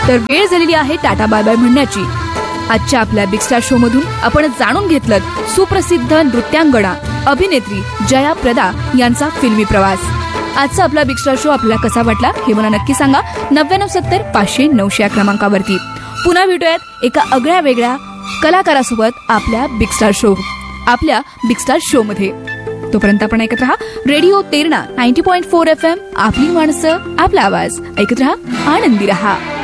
तर वेळ झालेली आहे टाटा बाय बाय म्हणण्याची. आजच्या आपल्या बिग स्टार शो मधून आपण जाणून घेतलं सुप्रसिद्ध नृत्यांगना अभिनेत्री जया प्रदा यांचा फिल्मी प्रवास. आजचा आपला बिग स्टार शो आपल्याला कसा वाटला हे मला नक्की सांगा 9970 500 900 या क्रमांकावरती. पुन्हा भेटूयात एका आगळ्या वेगळ्या कलाकारासोबत आपल्या बिग स्टार शो मध्ये. तोपर्यंत आपण ऐकत रहा रेडिओ तेरणा 90.4 FM. आपली माणसं आपला आवाज ऐकत रहा, आनंदी रहा.